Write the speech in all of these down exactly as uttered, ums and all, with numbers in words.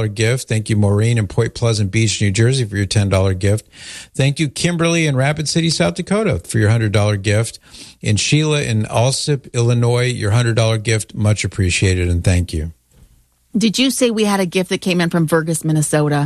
dollars gift. Thank you, Maureen in Point Pleasant Beach, New Jersey, for your ten dollars gift. Thank you, Kimberly in Rapid City, South Dakota, for your one hundred dollars gift. And Sheila in Alsip, Illinois, your one hundred dollars gift. Much appreciated, and thank you. Did you say we had a gift that came in from Fergus, Minnesota?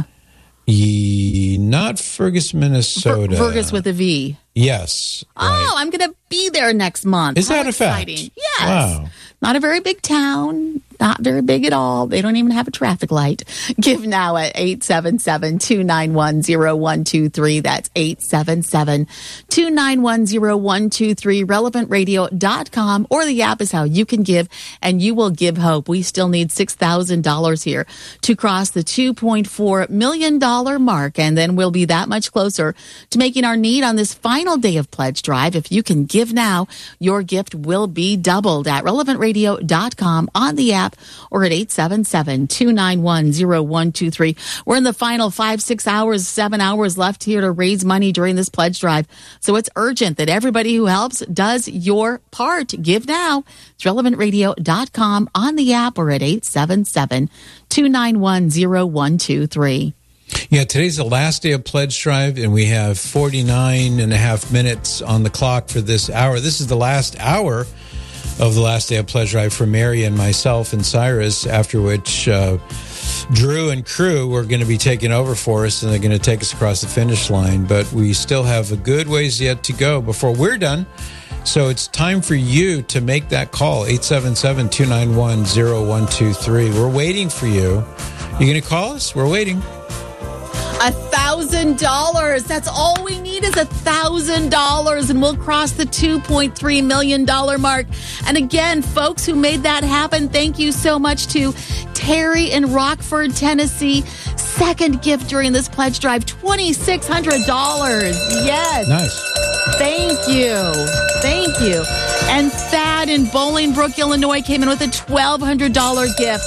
Ye, not Fergus, Minnesota. Ver- Fergus with a V. Yes. Right. Oh, I'm going to be there next month. Is How that exciting. a fact? Yes. Wow. Not a very big town. Not very big at all. They don't even have a traffic light. Give now at eight seven seven, two nine one, zero one two three. That's eight seven seven, two nine one, zero one two three. relevant radio dot com or the app is how you can give, and you will give hope. We still need six thousand dollars here to cross the two point four million dollars mark, and then we'll be that much closer to making our need on this final day of Pledge Drive. If you can give now, your gift will be doubled at relevant radio dot com, on the app, or at eight seven seven, two nine one, zero one two three. We're in the final five, six hours, seven hours left here to raise money during this pledge drive. So it's urgent that everybody who helps does your part. Give now. It's relevant radio dot com, on the app, or at eight seven seven, two nine one, zero one two three. Yeah, today's the last day of Pledge Drive, and we have forty-nine and a half minutes on the clock for this hour. This is the last hour of the last day of Pledge Drive for Mary and myself and Cyrus, after which uh, Drew and crew are going to be taking over for us, and they're going to take us across the finish line. But we still have a good ways yet to go before we're done. So it's time for you to make that call, eight seven seven, two nine one, zero one two three. We're waiting for you. You going to call us? We're waiting. A thousand dollars. That's all we need is a thousand dollars, and we'll cross the two point three million dollars mark. And again, folks who made that happen, thank you so much to Terry in Rockford, Tennessee. Second gift during this pledge drive, two thousand six hundred dollars. Yes. Nice. Thank you. Thank you. And Thad in Bolingbrook, Illinois, came in with a twelve hundred dollars gift.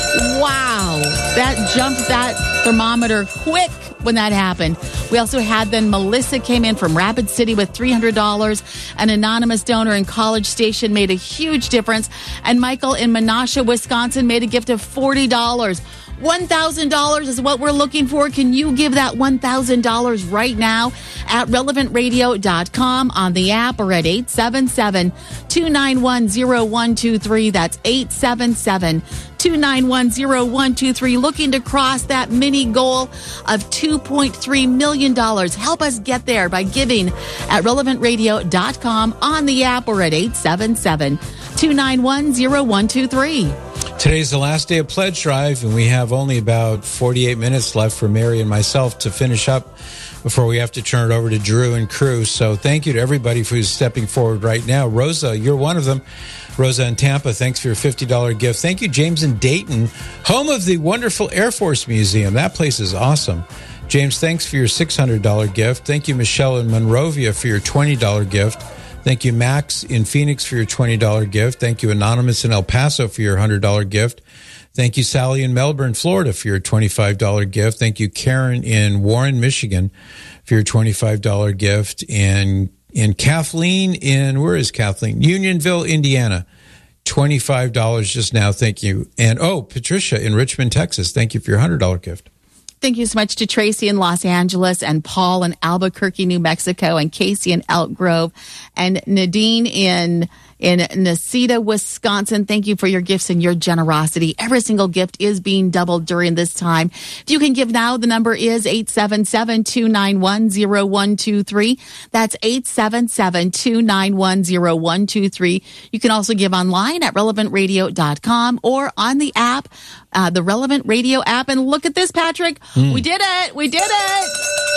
Wow. That jumped that thermometer quick when that happened. We also had then Melissa came in from Rapid City with three hundred dollars. An anonymous donor in College Station made a huge difference. And Michael in Menasha, Wisconsin made a gift of forty dollars. one thousand dollars is what we're looking for. Can you give that one thousand dollars right now at relevant radio dot com, on the app, or at eight seven seven, two nine one, zero one two three. That's eight seven seven, two nine one, zero one two three. Looking to cross that mini goal of two point three million dollars. Help us get there by giving at relevant radio dot com, on the app, or at eight seven seven, two nine one, zero one two three. Today's the last day of Pledge Drive, and we have only about forty-eight minutes left for Mary and myself to finish up before we have to turn it over to Drew and crew. So thank you to everybody who's stepping forward right now. Rosa, you're one of them. Rosa in Tampa, thanks for your fifty dollars gift. Thank you, James in Dayton, home of the wonderful Air Force Museum. That place is awesome. James, thanks for your six hundred dollars gift. Thank you, Michelle in Monrovia, for your twenty dollars gift. Thank you, Max in Phoenix, for your twenty dollars gift. Thank you, Anonymous in El Paso, for your one hundred dollars gift. Thank you, Sally in Melbourne, Florida, for your twenty-five dollars gift. Thank you, Karen in Warren, Michigan, for your twenty-five dollars gift. And, and Kathleen in, where is Kathleen? Unionville, Indiana, twenty-five dollars just now. Thank you. And, oh, Patricia in Richmond, Texas, thank you for your one hundred dollars gift. Thank you so much to Tracy in Los Angeles, and Paul in Albuquerque, New Mexico, and Casey in Elk Grove, and Nadine in in Nacita, Wisconsin. Thank you for your gifts and your generosity. Every single gift is being doubled during this time. If you can give now, the number is eight seven seven, two nine one, zero one two three. That's eight seven seven, two nine one, zero one two three. You can also give online at relevant radio dot com or on the app, uh, the Relevant Radio app. And look at this, Patrick. Mm. We did it. We did it.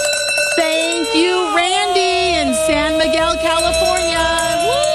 Thank you, Randy in San Miguel, California. Woo!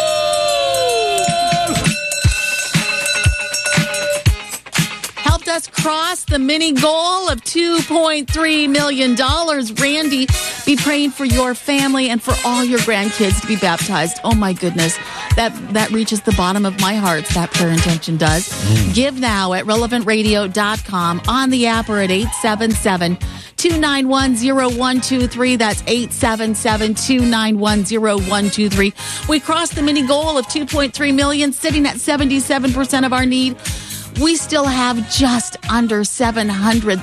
Helped us cross the mini goal of two point three million dollars. Randy, be praying for your family and for all your grandkids to be baptized. Oh, my goodness. That that reaches the bottom of my heart. That prayer intention does. Mm. Give now at relevant radio dot com, on the app, or at eight seven seven, two nine one, zero one two three. That's eight seven seven, two nine one, zero one two three. We crossed the mini goal of two point three million dollars, sitting at seventy-seven percent of our need. We still have just under seven hundred